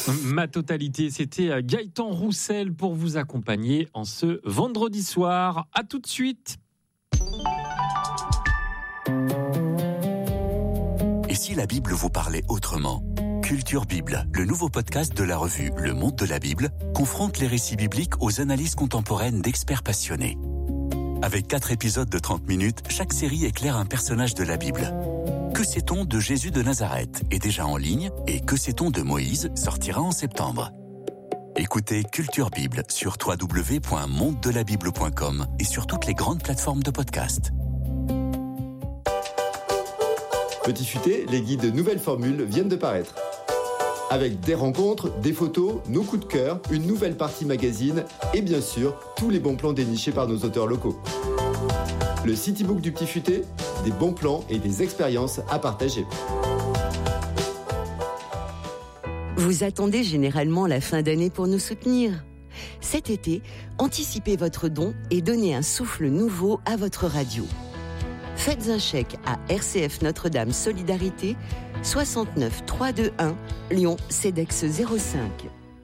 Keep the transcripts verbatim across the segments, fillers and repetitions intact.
Ma totalité, c'était Gaëtan Roussel pour vous accompagner en ce vendredi soir. À tout de suite. Et si la Bible vous parlait autrement ? Culture Bible, le nouveau podcast de la revue Le Monde de la Bible, confronte les récits bibliques aux analyses contemporaines d'experts passionnés. Avec quatre épisodes de trente minutes, chaque série éclaire un personnage de la Bible. Que sait-on de Jésus de Nazareth est déjà en ligne et Que sait-on de Moïse sortira en septembre. Écoutez Culture Bible sur w w w point monde de la bible point com et sur toutes les grandes plateformes de podcast. Petit Futé, les guides de nouvelles formules viennent de paraître. Avec des rencontres, des photos, nos coups de cœur, une nouvelle partie magazine et bien sûr, tous les bons plans dénichés par nos auteurs locaux. Le Citybook du Petit Futé, des bons plans et des expériences à partager. Vous attendez généralement la fin d'année pour nous soutenir. Cet été, anticipez votre don et donnez un souffle nouveau à votre radio. Faites un chèque à R C F Notre-Dame Solidarité, soixante-neuf trois cent vingt-et-un, Lyon, CEDEX zéro cinq.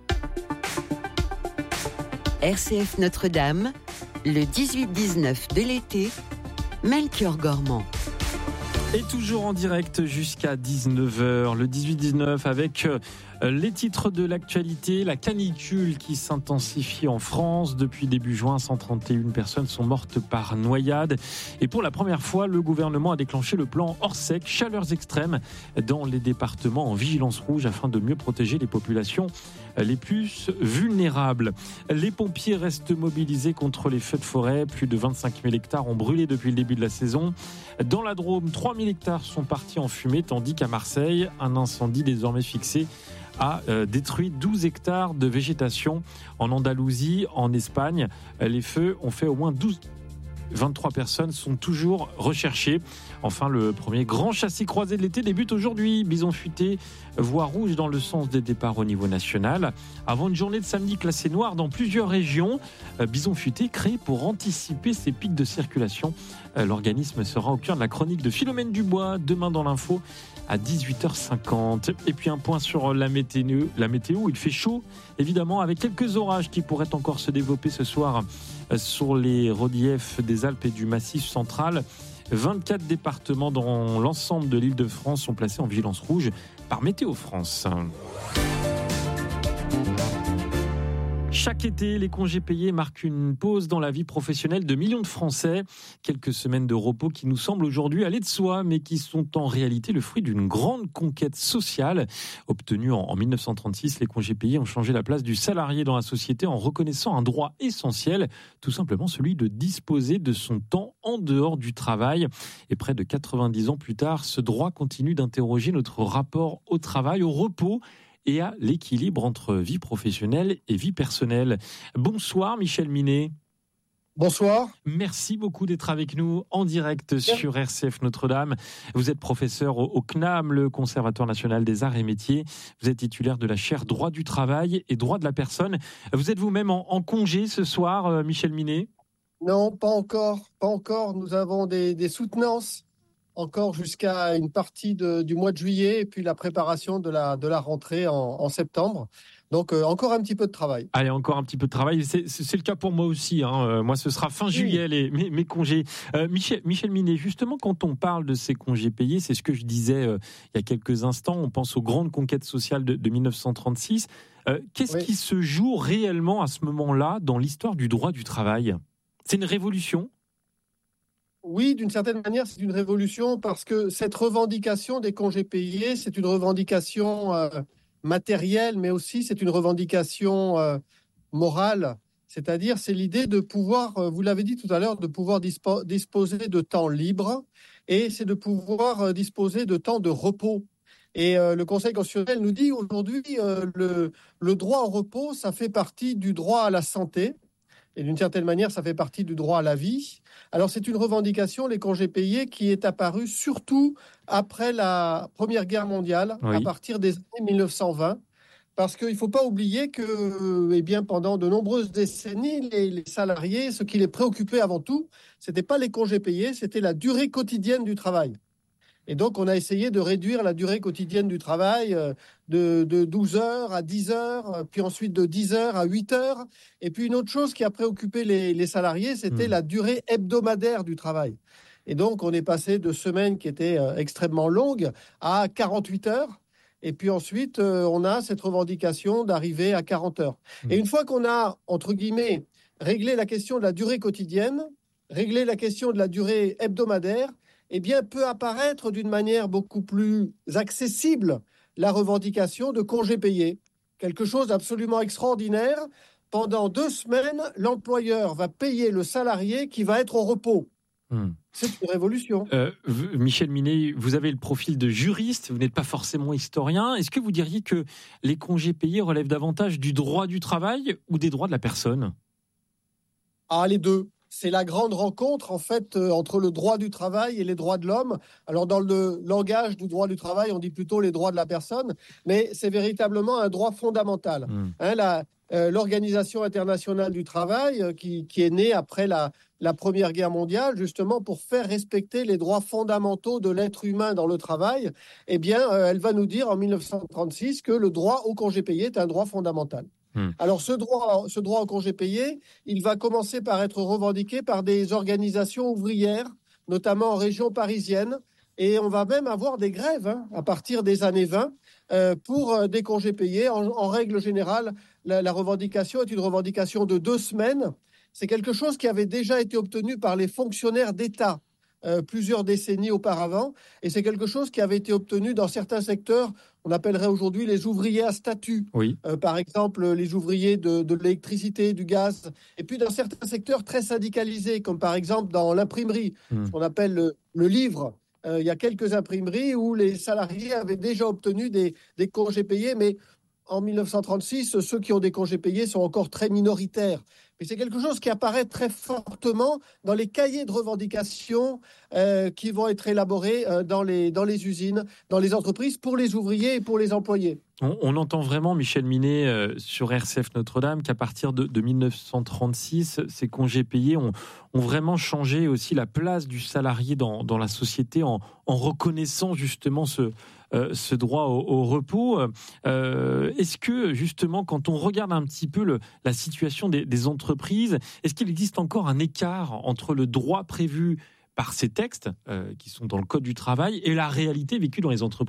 R C F Notre-Dame, le dix-huit dix-neuf de l'été, Melchior Gormand. Et toujours en direct jusqu'à dix-neuf heures, le dix-huit dix-neuf avec les titres de l'actualité, la canicule qui s'intensifie en France. Depuis début juin, cent trente et une personnes sont mortes par noyade. Et pour la première fois, le gouvernement a déclenché le plan Orsec, chaleurs extrêmes dans les départements en vigilance rouge afin de mieux protéger les populations les plus vulnérables. Les pompiers restent mobilisés contre les feux de forêt. Plus de vingt-cinq mille hectares ont brûlé depuis le début de la saison. Dans la Drôme, trois mille hectares sont partis en fumée, tandis qu'à Marseille, un incendie désormais fixé a euh, détruit douze hectares de végétation. En Andalousie, en Espagne, les feux ont fait au moins douze. vingt-trois personnes sont toujours recherchées. Enfin, le premier grand châssis croisé de l'été débute aujourd'hui. Bison futé, voie rouge dans le sens des départs au niveau national. Avant une journée de samedi classée noire dans plusieurs régions, Bison futé créé pour anticiper ces pics de circulation. L'organisme sera au cœur de la chronique de Philomène Dubois, demain dans l'info à dix-huit heures cinquante. Et puis un point sur la météo. La météo, il fait chaud, évidemment, avec quelques orages qui pourraient encore se développer ce soir sur les reliefs des Alpes et du Massif central. vingt-quatre départements dans l'ensemble de l'Île-de-France sont placés en vigilance rouge par Météo France. Chaque été, les congés payés marquent une pause dans la vie professionnelle de millions de Français. Quelques semaines de repos qui nous semblent aujourd'hui aller de soi, mais qui sont en réalité le fruit d'une grande conquête sociale. Obtenus en dix-neuf cent trente-six, les congés payés ont changé la place du salarié dans la société en reconnaissant un droit essentiel, tout simplement celui de disposer de son temps en dehors du travail. Et près de quatre-vingt-dix ans plus tard, ce droit continue d'interroger notre rapport au travail, au repos et à l'équilibre entre vie professionnelle et vie personnelle. Bonsoir Michel Minet. Bonsoir. Merci beaucoup d'être avec nous en direct Bien. Sur R C F Notre-Dame. Vous êtes professeur au C N A M, le Conservatoire national des arts et métiers. Vous êtes titulaire de la chaire droit du travail et droit de la personne. Vous êtes vous-même en, en congé ce soir, Michel Minet ? Non, pas encore. Pas encore. Nous avons des, des soutenances encore jusqu'à une partie de, du mois de juillet et puis la préparation de la, de la rentrée en, en septembre. Donc, euh, encore un petit peu de travail. Allez, encore un petit peu de travail. C'est, c'est le cas pour moi aussi. Hein. Euh, moi, ce sera fin oui. juillet, les, mes, mes congés. Euh, Michel, Michel Minet, justement, quand on parle de ces congés payés, c'est ce que je disais euh, il y a quelques instants, on pense aux grandes conquêtes sociales de, de dix-neuf cent trente-six. Euh, qu'est-ce oui. qui se joue réellement à ce moment-là dans l'histoire du droit du travail ? C'est une révolution ? Oui, d'une certaine manière, c'est une révolution parce que cette revendication des congés payés, c'est une revendication euh, matérielle, mais aussi c'est une revendication euh, morale. C'est-à-dire, c'est l'idée de pouvoir, euh, vous l'avez dit tout à l'heure, de pouvoir dispo- disposer de temps libre et c'est de pouvoir euh, disposer de temps de repos. Et euh, le Conseil constitutionnel nous dit aujourd'hui, euh, le, le droit au repos, ça fait partie du droit à la santé. Et d'une certaine manière, ça fait partie du droit à la vie. Alors, c'est une revendication, les congés payés, qui est apparue surtout après la Première Guerre mondiale, oui. à partir des années dix-neuf cent vingt. Parce qu'il ne faut pas oublier que, eh bien, pendant de nombreuses décennies, les, les salariés, ce qui les préoccupait avant tout, ce n'était pas les congés payés, c'était la durée quotidienne du travail. Et donc, on a essayé de réduire la durée quotidienne du travail de, de douze heures à dix heures, puis ensuite de dix heures à huit heures. Et puis, une autre chose qui a préoccupé les, les salariés, c'était mmh. la durée hebdomadaire du travail. Et donc, on est passé de semaines qui étaient extrêmement longues à quarante-huit heures. Et puis ensuite, on a cette revendication d'arriver à quarante heures. Mmh. Et une fois qu'on a, entre guillemets, réglé la question de la durée quotidienne, réglé la question de la durée hebdomadaire, eh bien, peut apparaître d'une manière beaucoup plus accessible la revendication de congés payés. Quelque chose d'absolument extraordinaire. Pendant deux semaines, l'employeur va payer le salarié qui va être au repos. Mmh. C'est une révolution. Euh, Michel Minet, vous avez le profil de juriste, vous n'êtes pas forcément historien. Est-ce que vous diriez que les congés payés relèvent davantage du droit du travail ou des droits de la personne ? Ah, les deux. C'est la grande rencontre, en fait, euh, entre le droit du travail et les droits de l'homme. Alors, dans le langage du droit du travail, on dit plutôt les droits de la personne, mais c'est véritablement un droit fondamental. Mmh. Hein, la, euh, l'Organisation internationale du travail, euh, qui, qui est née après la, la Première Guerre mondiale, justement pour faire respecter les droits fondamentaux de l'être humain dans le travail, eh bien, euh, elle va nous dire en dix-neuf cent trente-six que le droit au congé payé est un droit fondamental. Alors, ce droit, ce droit au congé payé, il va commencer par être revendiqué par des organisations ouvrières, notamment en région parisienne. Et on va même avoir des grèves hein, à partir des années vingt euh, pour euh, des congés payés. En, en règle générale, la, la revendication est une revendication de deux semaines. C'est quelque chose qui avait déjà été obtenu par les fonctionnaires d'État euh, plusieurs décennies auparavant. Et c'est quelque chose qui avait été obtenu dans certains secteurs. On appellerait aujourd'hui les ouvriers à statut. Oui. Euh, par exemple, les ouvriers de, de l'électricité, du gaz. Et puis dans certains secteurs très syndicalisés, comme par exemple dans l'imprimerie, mmh. ce qu'on appelle le, le livre. Euh, il y a quelques imprimeries où les salariés avaient déjà obtenu des, des congés payés, mais en dix-neuf cent trente-six, ceux qui ont des congés payés sont encore très minoritaires. Mais c'est quelque chose qui apparaît très fortement dans les cahiers de revendication euh, qui vont être élaborés euh, dans, les, dans les usines, dans les entreprises, pour les ouvriers et pour les employés. On, on entend vraiment, Michel Minet, euh, sur R C F Notre-Dame, qu'à partir de, de dix-neuf cent trente-six, ces congés payés ont, ont vraiment changé aussi la place du salarié dans, dans la société en, en reconnaissant justement ce... Euh, ce droit au, au repos. Euh, est-ce que, justement, quand on regarde un petit peu le, la situation des, des entreprises, est-ce qu'il existe encore un écart entre le droit prévu par ces textes, euh, qui sont dans le Code du travail, et la réalité vécue dans les entreprises ?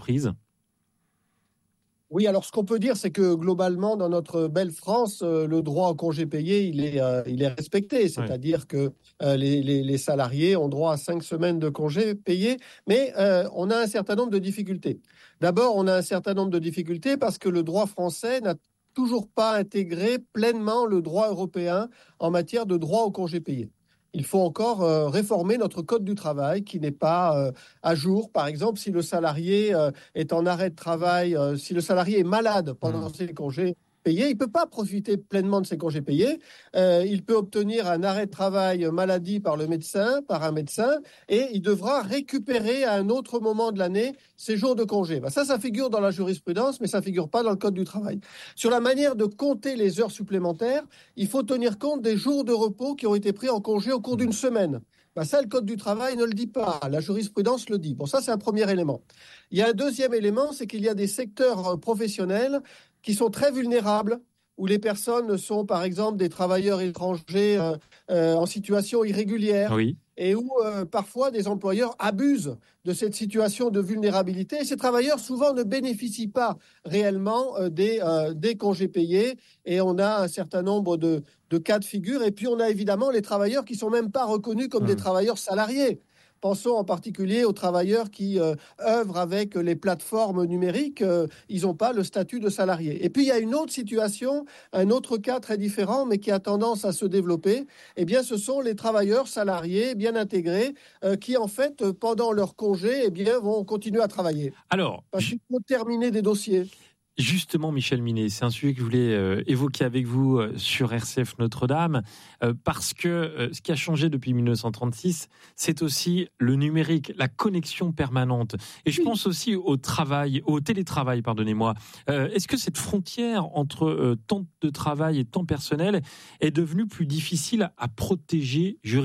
Oui, alors ce qu'on peut dire, c'est que globalement, dans notre belle France, euh, le droit au congé payé, il est, euh, il est respecté. C'est-à-dire ouais. que euh, les, les, les salariés ont droit à cinq semaines de congés payés, mais euh, on a un certain nombre de difficultés. D'abord, on a un certain nombre de difficultés parce que le droit français n'a toujours pas intégré pleinement le droit européen en matière de droit au congé payé. Il faut encore euh, réformer notre code du travail qui n'est pas euh, à jour. Par exemple, si le salarié euh, est en arrêt de travail, euh, si le salarié est malade pendant mmh. ses congés payés, il ne peut pas profiter pleinement de ses congés payés. Euh, il peut obtenir un arrêt de travail maladie par le médecin, par un médecin, et il devra récupérer à un autre moment de l'année ses jours de congé. Ben ça, ça figure dans la jurisprudence, mais ça ne figure pas dans le code du travail. Sur la manière de compter les heures supplémentaires, il faut tenir compte des jours de repos qui ont été pris en congé au cours d'une semaine. Ben ça, le code du travail ne le dit pas. La jurisprudence le dit. Bon, ça, c'est un premier élément. Il y a un deuxième élément, c'est qu'il y a des secteurs professionnels qui sont très vulnérables, où les personnes sont, par exemple, des travailleurs étrangers euh, euh, en situation irrégulière, oui. et où euh, parfois des employeurs abusent de cette situation de vulnérabilité. Et ces travailleurs, souvent, ne bénéficient pas réellement euh, des, euh, des congés payés, et on a un certain nombre de, de cas de figure. Et puis, on a évidemment les travailleurs qui ne sont même pas reconnus comme mmh. des travailleurs salariés. Pensons en particulier aux travailleurs qui euh, œuvrent avec les plateformes numériques. Euh, ils n'ont pas le statut de salarié. Et puis, il y a une autre situation, un autre cas très différent, mais qui a tendance à se développer. Eh bien, ce sont les travailleurs salariés bien intégrés euh, qui, en fait, pendant leur congé, eh bien, vont continuer à travailler. Alors, parce qu'il faut terminer des dossiers. Justement, Michel Minet, c'est un sujet que je voulais euh, évoquer avec vous euh, sur R C F Notre-Dame, euh, parce que euh, ce qui a changé depuis dix-neuf cent trente-six, c'est aussi le numérique, la connexion permanente. Et je pense aussi au travail, au télétravail, pardonnez-moi. Euh, est-ce que cette frontière entre euh, temps de travail et temps personnel est devenue plus difficile à protéger juridiquement ?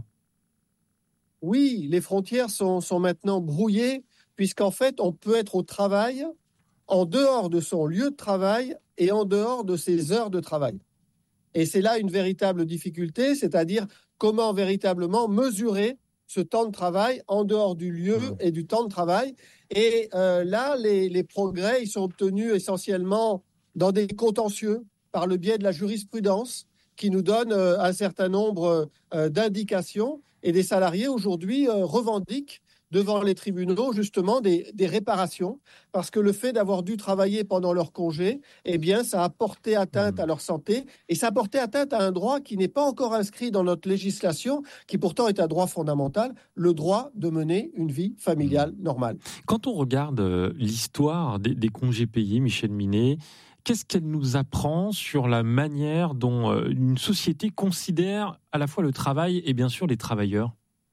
Oui, les frontières sont, sont maintenant brouillées. puisqu'en fait, on peut être au travail en dehors de son lieu de travail et en dehors de ses heures de travail. Et c'est là une véritable difficulté, c'est-à-dire comment véritablement mesurer ce temps de travail en dehors du lieu et du temps de travail. Et euh, là, les, les progrès, ils sont obtenus essentiellement dans des contentieux par le biais de la jurisprudence qui nous donne euh, un certain nombre euh, d'indications. Et des salariés aujourd'hui euh, revendiquent devant les tribunaux justement des, des réparations, parce que le fait d'avoir dû travailler pendant leur congé, eh bien, ça a porté atteinte à leur santé, et ça a porté atteinte à un droit qui n'est pas encore inscrit dans notre législation, qui pourtant est un droit fondamental, le droit de mener une vie familiale normale. Quand on regarde l'histoire des, des congés payés, Michel Minet, qu'est-ce qu'elle nous apprend sur la manière dont une société considère à la fois le travail et bien sûr les travailleurs ?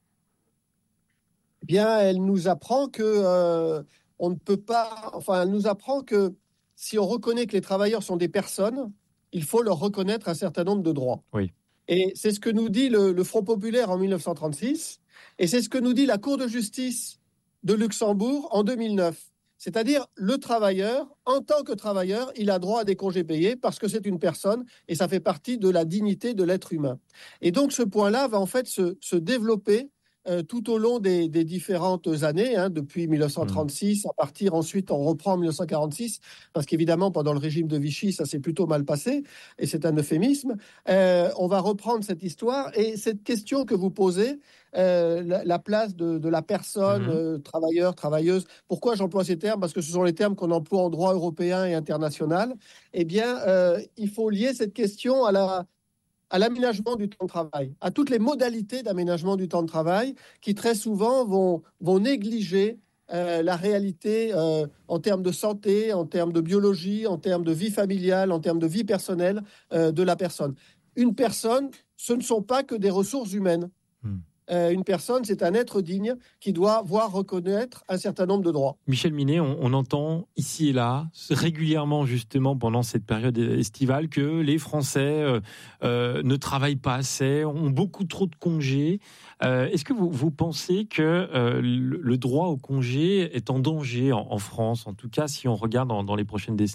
Eh bien, elle nous apprend que euh, on ne peut pas. Enfin, elle nous apprend que si on reconnaît que les travailleurs sont des personnes, il faut leur reconnaître un certain nombre de droits. Oui. Et c'est ce que nous dit le, le Front populaire en mille neuf cent trente-six, et c'est ce que nous dit la Cour de justice de Luxembourg en deux mille neuf. C'est-à-dire, le travailleur, en tant que travailleur, il a droit à des congés payés parce que c'est une personne et ça fait partie de la dignité de l'être humain. Et donc, ce point-là va en fait se, se développer Euh, tout au long des, des différentes années, hein, depuis mille neuf cent trente-six, à partir ensuite, on reprend en mille neuf cent quarante-six, parce qu'évidemment, pendant le régime de Vichy, ça s'est plutôt mal passé, et c'est un euphémisme. Euh, on va reprendre cette histoire, et cette question que vous posez, euh, la, la place de, de la personne, mmh. euh, travailleur, travailleuse, pourquoi j'emploie ces termes ? Parce que ce sont les termes qu'on emploie en droit européen et international. Eh bien, euh, il faut lier cette question à la... à l'aménagement du temps de travail, à toutes les modalités d'aménagement du temps de travail qui très souvent vont, vont négliger euh, la réalité euh, en termes de santé, en termes de biologie, en termes de vie familiale, en termes de vie personnelle euh, de la personne. Une personne, ce ne sont pas que des ressources humaines. Mmh. Euh, une personne, c'est un être digne qui doit voir reconnaître un certain nombre de droits. Michel Minet, on, on entend ici et là, régulièrement justement pendant cette période estivale, que les Français euh, euh, ne travaillent pas assez, ont beaucoup trop de congés. Euh, est-ce que vous, vous pensez que euh, le, le droit au congé est en danger en, en France, en tout cas si on regarde dans, dans les prochaines décennies ?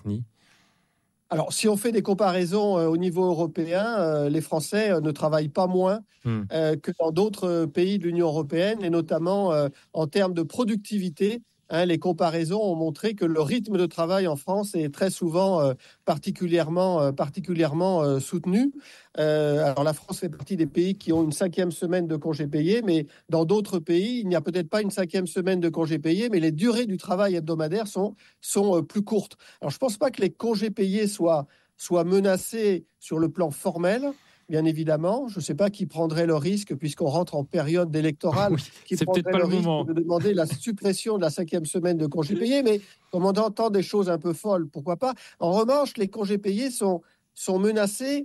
Alors, si on fait des comparaisons euh, au niveau européen, euh, les Français euh, ne travaillent pas moins mmh. euh, que dans d'autres pays de l'Union européenne, et notamment euh, en termes de productivité. Hein, les comparaisons ont montré que le rythme de travail en France est très souvent euh, particulièrement, euh, particulièrement euh, soutenu. Euh, alors, la France fait partie des pays qui ont une cinquième semaine de congés payés, mais dans d'autres pays, il n'y a peut-être pas une cinquième semaine de congés payés, mais les durées du travail hebdomadaire sont, sont euh, plus courtes. Alors, je ne pense pas que les congés payés soient, soient menacés sur le plan formel. Bien évidemment, je ne sais pas qui prendrait le risque, puisqu'on rentre en période électorale, oui, qui prendrait le, le risque moment. de demander la suppression de la cinquième semaine de congés payés, mais comme on entend des choses un peu folles, pourquoi pas. En revanche, les congés payés sont, sont menacés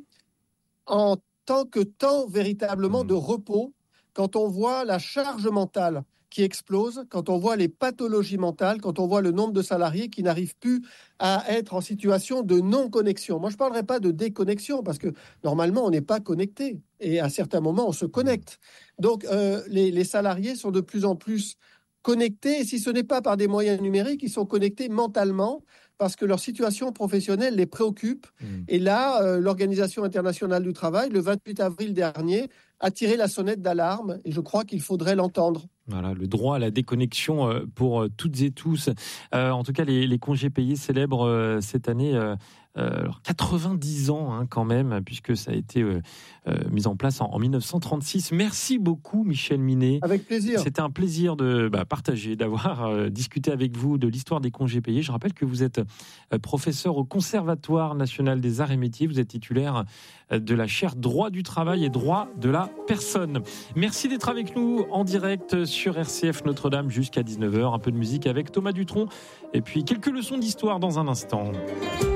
en tant que temps véritablement mmh. de repos, quand on voit la charge mentale qui explose, quand on voit les pathologies mentales, quand on voit le nombre de salariés qui n'arrivent plus à être en situation de non-connexion. Moi, je ne parlerai pas de déconnexion, parce que normalement, on n'est pas connecté. Et à certains moments, on se connecte. Donc, euh, les, les salariés sont de plus en plus connectés. Et si ce n'est pas par des moyens numériques, ils sont connectés mentalement, parce que leur situation professionnelle les préoccupe. Mmh. Et là, euh, l'Organisation internationale du travail, le vingt-huit avril dernier, a tiré la sonnette d'alarme, et je crois qu'il faudrait l'entendre. Voilà, le droit à la déconnexion pour toutes et tous. Euh, en tout cas, les, les congés payés célèbrent euh, cette année euh, euh, quatre-vingt-dix ans hein, quand même, puisque ça a été euh, euh, mis en place en, en mille neuf cent trente-six. Merci beaucoup, Michel Minet. Avec plaisir. C'était un plaisir de bah, partager, d'avoir euh, discuté avec vous de l'histoire des congés payés. Je rappelle que vous êtes euh, professeur au Conservatoire national des arts et métiers. Vous êtes titulaire euh, de la chaire droit du travail et droit de la personne. Merci d'être avec nous en direct sur R C F Notre-Dame jusqu'à dix-neuf heures. Un peu de musique avec Thomas Dutronc et puis quelques leçons d'histoire dans un instant.